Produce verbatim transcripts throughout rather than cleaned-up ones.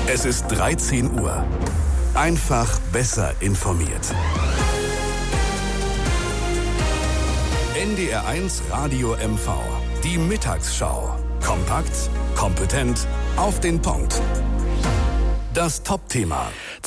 Es ist dreizehn Uhr. Einfach besser informiert. N D R eins Radio M V. Die Mittagsschau. Kompakt, kompetent, auf den Punkt. Das Top-Thema.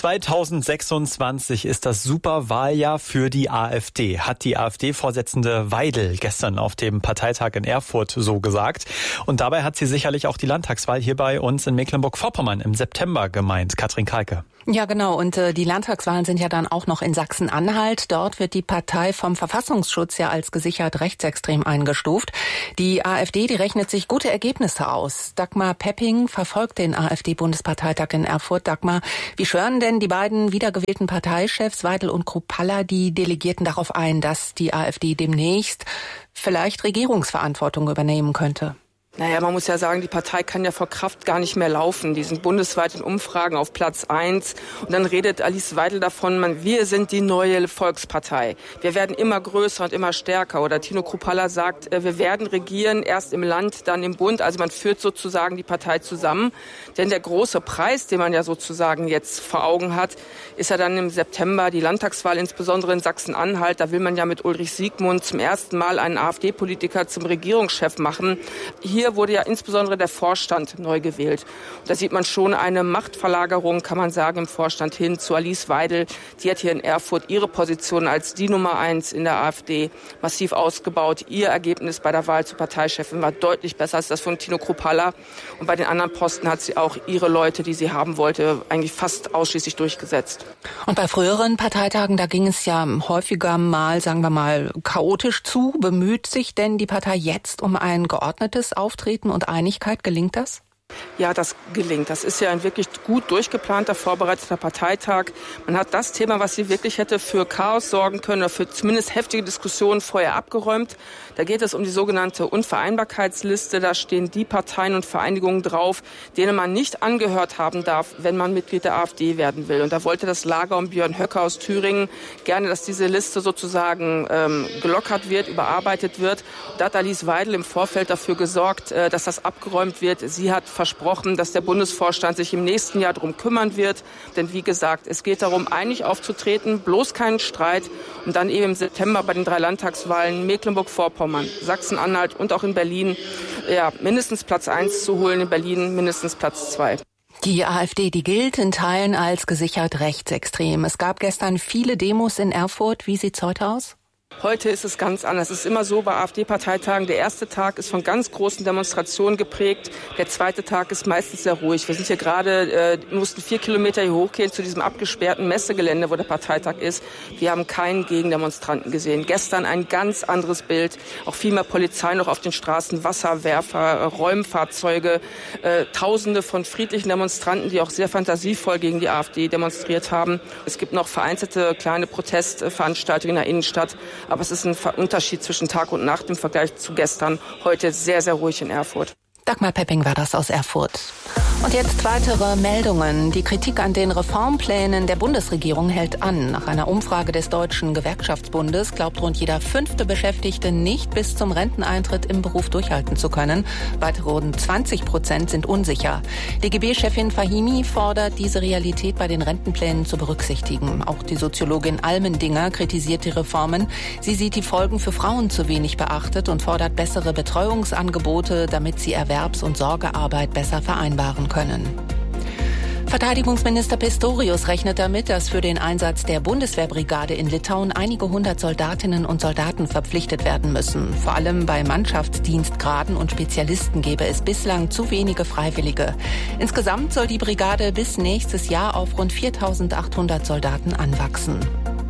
zweitausendsechsundzwanzig ist das Superwahljahr für die AfD, hat die AfD-Vorsitzende Weidel gestern auf dem Parteitag in Erfurt so gesagt. Und dabei hat sie sicherlich auch die Landtagswahl hier bei uns in Mecklenburg-Vorpommern im September gemeint. Katrin Kalke. Ja, genau. Und äh, die Landtagswahlen sind ja dann auch noch in Sachsen-Anhalt. Dort wird die Partei vom Verfassungsschutz ja als gesichert rechtsextrem eingestuft. Die AfD, die rechnet sich gute Ergebnisse aus. Dagmar Pepping verfolgt den AfD-Bundesparteitag in Erfurt. Dagmar, wie schwören denn die beiden wiedergewählten Parteichefs Weidel und Kruppalla die Delegierten darauf ein, dass die AfD demnächst vielleicht Regierungsverantwortung übernehmen könnte? Naja, man muss ja sagen, die Partei kann ja vor Kraft gar nicht mehr laufen. Die sind bundesweit in Umfragen auf Platz eins. Und dann redet Alice Weidel davon, man, wir sind die neue Volkspartei. Wir werden immer größer und immer stärker. Oder Tino Kruppalla sagt, wir werden regieren, erst im Land, dann im Bund. Also man führt sozusagen die Partei zusammen. Denn der große Preis, den man ja sozusagen jetzt vor Augen hat, ist ja dann im September die Landtagswahl, insbesondere in Sachsen-Anhalt. Da will man ja mit Ulrich Siegmund zum ersten Mal einen AfD-Politiker zum Regierungschef machen. Hier wurde ja insbesondere der Vorstand neu gewählt. Und da sieht man schon eine Machtverlagerung, kann man sagen, im Vorstand hin zu Alice Weidel. Die hat hier in Erfurt ihre Position als die Nummer eins in der AfD massiv ausgebaut. Ihr Ergebnis bei der Wahl zur Parteichefin war deutlich besser als das von Tino Kruppalla. Und bei den anderen Posten hat sie auch ihre Leute, die sie haben wollte, eigentlich fast ausschließlich durchgesetzt. Und bei früheren Parteitagen, da ging es ja häufiger mal, sagen wir mal, chaotisch zu. Bemüht sich denn die Partei jetzt um ein geordnetes Auftreten und Einigkeit? Gelingt das? Ja, das gelingt. Das ist ja ein wirklich gut durchgeplanter, vorbereiteter Parteitag. Man hat das Thema, was sie wirklich hätte für Chaos sorgen können, oder für zumindest heftige Diskussionen vorher abgeräumt. Da geht es um die sogenannte Unvereinbarkeitsliste. Da stehen die Parteien und Vereinigungen drauf, denen man nicht angehört haben darf, wenn man Mitglied der AfD werden will. Und da wollte das Lager um Björn Höcke aus Thüringen gerne, dass diese Liste sozusagen ähm, gelockert wird, überarbeitet wird. Da hat Alice Weidel im Vorfeld dafür gesorgt, äh, dass das abgeräumt wird. Sie hat versprochen, dass der Bundesvorstand sich im nächsten Jahr darum kümmern wird. Denn wie gesagt, es geht darum, einig aufzutreten, bloß keinen Streit. Und dann eben im September bei den drei Landtagswahlen Mecklenburg-Vorpommern, Sachsen-Anhalt und auch in Berlin ja, mindestens Platz eins zu holen, in Berlin mindestens Platz zwei. Die AfD, die gilt in Teilen als gesichert rechtsextrem. Es gab gestern viele Demos in Erfurt. Wie sieht's heute aus? Heute ist es ganz anders. Es ist immer so bei AfD-Parteitagen, der erste Tag ist von ganz großen Demonstrationen geprägt. Der zweite Tag ist meistens sehr ruhig. Wir sind hier gerade, äh, mussten vier Kilometer hier hochgehen zu diesem abgesperrten Messegelände, wo der Parteitag ist. Wir haben keinen Gegendemonstranten gesehen. Gestern ein ganz anderes Bild. Auch viel mehr Polizei noch auf den Straßen, Wasserwerfer, äh, Räumfahrzeuge, äh, Tausende von friedlichen Demonstranten, die auch sehr fantasievoll gegen die AfD demonstriert haben. Es gibt noch vereinzelte kleine Protestveranstaltungen in der Innenstadt. Aber es ist ein Unterschied zwischen Tag und Nacht im Vergleich zu gestern. Heute sehr, sehr ruhig in Erfurt. Dagmar Pepping war das aus Erfurt. Und jetzt weitere Meldungen. Die Kritik an den Reformplänen der Bundesregierung hält an. Nach einer Umfrage des Deutschen Gewerkschaftsbundes glaubt rund jeder fünfte Beschäftigte nicht bis zum Renteneintritt im Beruf durchhalten zu können. Weitere rund zwanzig Prozent sind unsicher. D G B-Chefin Fahimi fordert, diese Realität bei den Rentenplänen zu berücksichtigen. Auch die Soziologin Almendinger kritisiert die Reformen. Sie sieht die Folgen für Frauen zu wenig beachtet und fordert bessere Betreuungsangebote, damit sie Erwerbs- und Sorgearbeit besser vereinbaren können. Verteidigungsminister Pistorius rechnet damit, dass für den Einsatz der Bundeswehrbrigade in Litauen einige hundert Soldatinnen und Soldaten verpflichtet werden müssen. Vor allem bei Mannschaftsdienstgraden und Spezialisten gäbe es bislang zu wenige Freiwillige. Insgesamt soll die Brigade bis nächstes Jahr auf rund viertausendachthundert Soldaten anwachsen.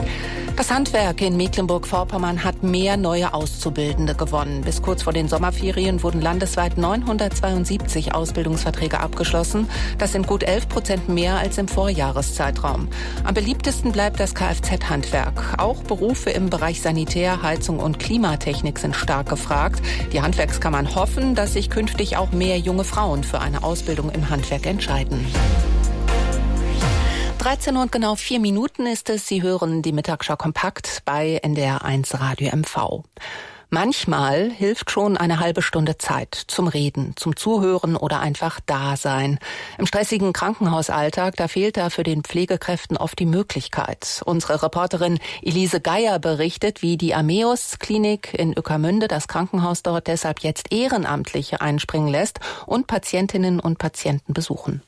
Das Handwerk in Mecklenburg-Vorpommern hat mehr neue Auszubildende gewonnen. Bis kurz vor den Sommerferien wurden landesweit neunhundertzweiundsiebzig Ausbildungsverträge abgeschlossen. Das sind gut elf Prozent mehr als im Vorjahreszeitraum. Am beliebtesten bleibt das Kfz-Handwerk. Auch Berufe im Bereich Sanitär, Heizung und Klimatechnik sind stark gefragt. Die Handwerkskammern hoffen, dass sich künftig auch mehr junge Frauen für eine Ausbildung im Handwerk entscheiden. dreizehn Uhr und genau vier Minuten ist es. Sie hören die Mittagsschau kompakt bei N D R eins Radio M V. Manchmal hilft schon eine halbe Stunde Zeit zum Reden, zum Zuhören oder einfach Dasein. Im stressigen Krankenhausalltag, da fehlt da für den Pflegekräften oft die Möglichkeit. Unsere Reporterin Elise Geier berichtet, wie die Ammeus-Klinik in Ueckermünde das Krankenhaus dort deshalb jetzt Ehrenamtliche einspringen lässt und Patientinnen und Patienten besuchen.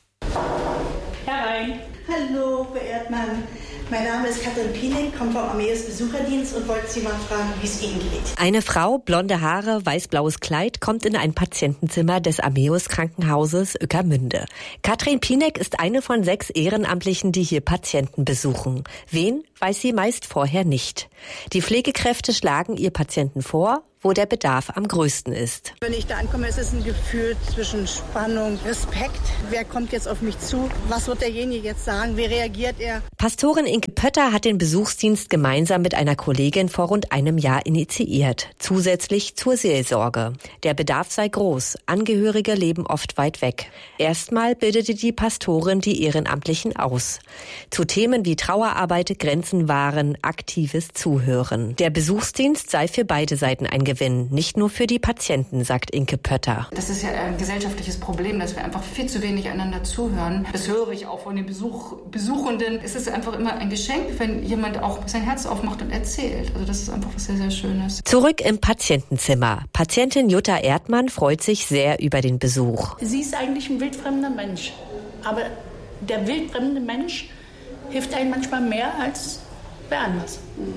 Herein. Hallo, verehrter Mann. Mein Name ist Katrin Piening, komme vom Ammeus Besucherdienst und wollte Sie mal fragen, wie es Ihnen geht. Eine Frau, blonde Haare, weiß-blaues Kleid, kommt in ein Patientenzimmer des Ammeus Krankenhauses Ueckermünde. Katrin Piening ist eine von sechs Ehrenamtlichen, die hier Patienten besuchen. Wen, weiß sie meist vorher nicht. Die Pflegekräfte schlagen ihr Patienten vor, wo der Bedarf am größten ist. Wenn ich da ankomme, ist es ein Gefühl zwischen Spannung, Respekt. Wer kommt jetzt auf mich zu? Was wird derjenige jetzt sagen? Wie reagiert er? Pastorin Inke Pötter hat den Besuchsdienst gemeinsam mit einer Kollegin vor rund einem Jahr initiiert. Zusätzlich zur Seelsorge. Der Bedarf sei groß. Angehörige leben oft weit weg. Erstmal bildete die Pastorin die Ehrenamtlichen aus. Zu Themen wie Trauerarbeit, Grenzen wahren, aktives Zuhören. Der Besuchsdienst sei für beide Seiten ein Gewinn, nicht nur für die Patienten, sagt Inke Pötter. Das ist ja ein gesellschaftliches Problem, dass wir einfach viel zu wenig einander zuhören. Das höre ich auch von den Besuch, Besuchenden. Es ist einfach immer ein Geschenk, wenn jemand auch sein Herz aufmacht und erzählt. Also das ist einfach was sehr, sehr Schönes. Zurück im Patientenzimmer. Patientin Jutta Erdmann freut sich sehr über den Besuch. Sie ist eigentlich ein wildfremder Mensch. Aber der wildfremde Mensch hilft einem manchmal mehr als wer anders.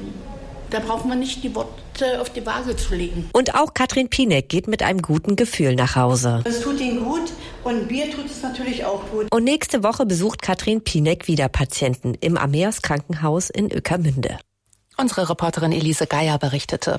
Da braucht man nicht die Worte auf die Waage zu legen. Und auch Katrin Piening geht mit einem guten Gefühl nach Hause. Es tut Ihnen gut und mir tut es natürlich auch gut. Und nächste Woche besucht Katrin Piening wieder Patienten im Ammeus Krankenhaus in Ueckermünde. Unsere Reporterin Elise Geier berichtete.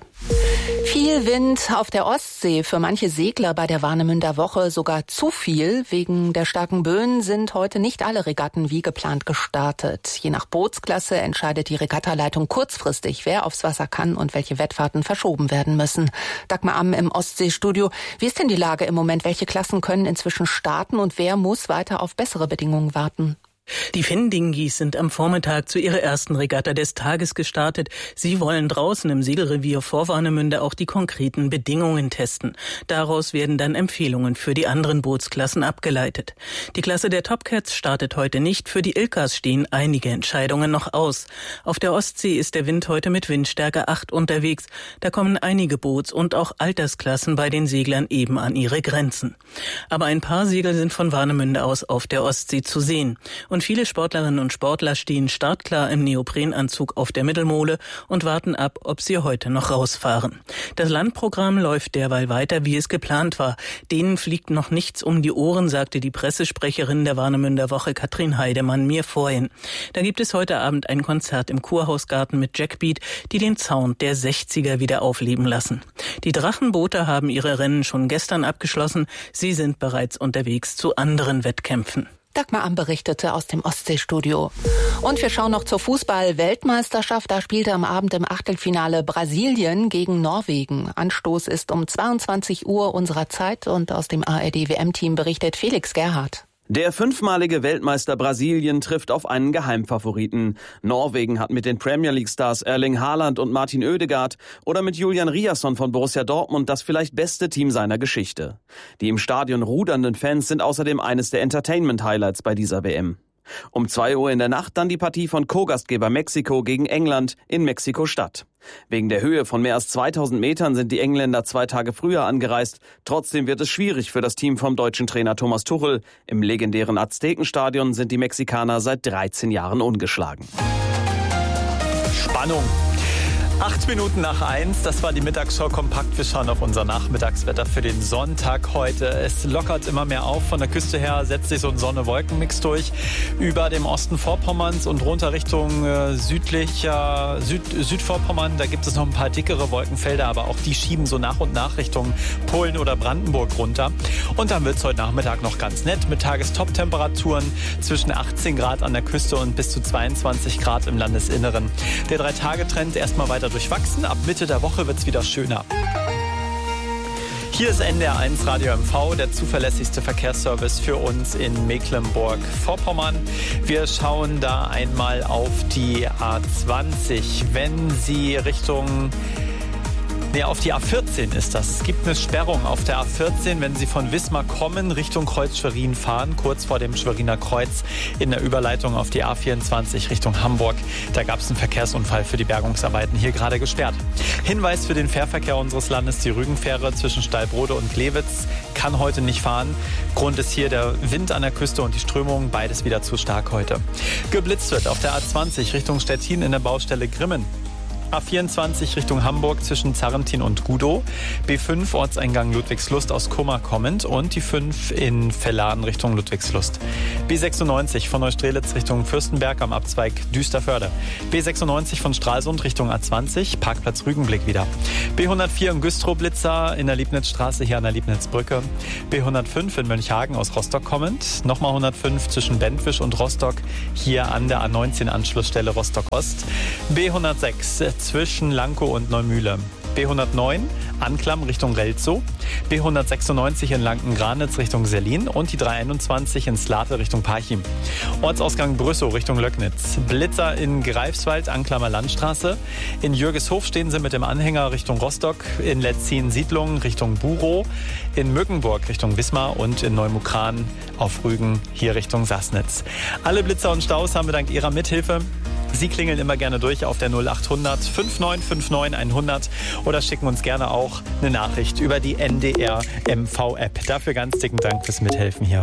Viel Wind auf der Ostsee, für manche Segler bei der Warnemünder Woche sogar zu viel. Wegen der starken Böen sind heute nicht alle Regatten wie geplant gestartet. Je nach Bootsklasse entscheidet die Regattaleitung kurzfristig, wer aufs Wasser kann und welche Wettfahrten verschoben werden müssen. Dagmar Amm im Ostseestudio. Wie ist denn die Lage im Moment? Welche Klassen können inzwischen starten und wer muss weiter auf bessere Bedingungen warten? Die Findingis sind am Vormittag zu ihrer ersten Regatta des Tages gestartet. Sie wollen draußen im Segelrevier vor Warnemünde auch die konkreten Bedingungen testen. Daraus werden dann Empfehlungen für die anderen Bootsklassen abgeleitet. Die Klasse der Topcats startet heute nicht. Für die Ilkas stehen einige Entscheidungen noch aus. Auf der Ostsee ist der Wind heute mit Windstärke acht unterwegs. Da kommen einige Boots- und auch Altersklassen bei den Seglern eben an ihre Grenzen. Aber ein paar Segel sind von Warnemünde aus auf der Ostsee zu sehen. Und viele Sportlerinnen und Sportler stehen startklar im Neoprenanzug auf der Mittelmole und warten ab, ob sie heute noch rausfahren. Das Landprogramm läuft derweil weiter, wie es geplant war. Denen fliegt noch nichts um die Ohren, sagte die Pressesprecherin der Warnemünder Woche Katrin Heidemann mir vorhin. Da gibt es heute Abend ein Konzert im Kurhausgarten mit Jackbeat, die den Sound der sechziger wieder aufleben lassen. Die Drachenboote haben ihre Rennen schon gestern abgeschlossen. Sie sind bereits unterwegs zu anderen Wettkämpfen. Dagmar Amm berichtete aus dem Ostseestudio. Und wir schauen noch zur Fußball-Weltmeisterschaft. Da spielte am Abend im Achtelfinale Brasilien gegen Norwegen. Anstoß ist um zweiundzwanzig Uhr unserer Zeit und aus dem A R D-W M-Team berichtet Felix Gerhardt. Der fünfmalige Weltmeister Brasilien trifft auf einen Geheimfavoriten. Norwegen hat mit den Premier League-Stars Erling Haaland und Martin Oedegaard oder mit Julian Riasson von Borussia Dortmund das vielleicht beste Team seiner Geschichte. Die im Stadion rudernden Fans sind außerdem eines der Entertainment-Highlights bei dieser W M. Um zwei Uhr in der Nacht dann die Partie von Co-Gastgeber Mexiko gegen England in Mexiko-Stadt. Wegen der Höhe von mehr als zweitausend Metern sind die Engländer zwei Tage früher angereist. Trotzdem wird es schwierig für das Team vom deutschen Trainer Thomas Tuchel. Im legendären Aztekenstadion sind die Mexikaner seit dreizehn Jahren ungeschlagen. Spannung. Acht Minuten nach eins, das war die Mittagsschau kompakt. Wir schauen auf unser Nachmittagswetter für den Sonntag heute. Es lockert immer mehr auf. Von der Küste her setzt sich so ein Sonne-Wolken-Mix durch. Über dem Osten Vorpommerns und runter Richtung äh, südlicher Süd, Südvorpommern. Da gibt es noch ein paar dickere Wolkenfelder, aber auch die schieben so nach und nach Richtung Polen oder Brandenburg runter. Und dann wird es heute Nachmittag noch ganz nett mit Tagestop-Temperaturen zwischen achtzehn Grad an der Küste und bis zu zweiundzwanzig Grad im Landesinneren. Der Drei-Tage-Trend erstmal weiter durchwachsen. Ab Mitte der Woche wird es wieder schöner. Hier ist N D R eins Radio M V, der zuverlässigste Verkehrsservice für uns in Mecklenburg-Vorpommern. Wir schauen da einmal auf die A zwanzig. Wenn Sie Richtung Nee, auf die A vierzehn ist das. Es gibt eine Sperrung auf der A vierzehn, wenn Sie von Wismar kommen, Richtung Kreuz Schwerin fahren, kurz vor dem Schweriner Kreuz in der Überleitung auf die A vierundzwanzig Richtung Hamburg. Da gab es einen Verkehrsunfall für die Bergungsarbeiten, hier gerade gesperrt. Hinweis für den Fährverkehr unseres Landes, die Rügenfähre zwischen Stallbrode und Glewitz kann heute nicht fahren. Grund ist hier der Wind an der Küste und die Strömung, beides wieder zu stark heute. Geblitzt wird auf der A zwanzig Richtung Stettin in der Baustelle Grimmen. A vierundzwanzig Richtung Hamburg zwischen Zarrentin und Gudow. B fünf Ortseingang Ludwigslust aus Kummer kommend und die fünf in Vellan Richtung Ludwigslust. B sechsundneunzig von Neustrelitz Richtung Fürstenberg am Abzweig Düsterförde. B sechsundneunzig von Stralsund Richtung A zwanzig, Parkplatz Rügenblick wieder. B hundertvier in Güstrow-Blitzer in der Liebnitzstraße hier an der Liebnitzbrücke. B hundertfünf in Mönchhagen aus Rostock kommend. Nochmal hundertfünf zwischen Bentwisch und Rostock hier an der A neunzehn Anschlussstelle Rostock-Ost. B hundertsechs zwischen Lankow und Neumühle. B hundertneun Anklam Richtung Relzow. B hundertsechsundneunzig in Lanken-Granitz Richtung Sellin und die dreihunderteinundzwanzig in Slate Richtung Parchim. Ortsausgang Brüssow Richtung Löcknitz. Blitzer in Greifswald, Anklamer Landstraße. In Jürgeshof stehen Sie mit dem Anhänger Richtung Rostock. In Letzin Siedlung Richtung Burow. In Mückenburg Richtung Wismar und in Neumukran auf Rügen hier Richtung Sassnitz. Alle Blitzer und Staus haben wir dank Ihrer Mithilfe. Sie klingeln immer gerne durch auf der null achthundert neunundfünfzig hundert oder schicken uns gerne auch eine Nachricht über die N D R M V App. Dafür ganz dicken Dank fürs Mithelfen hier.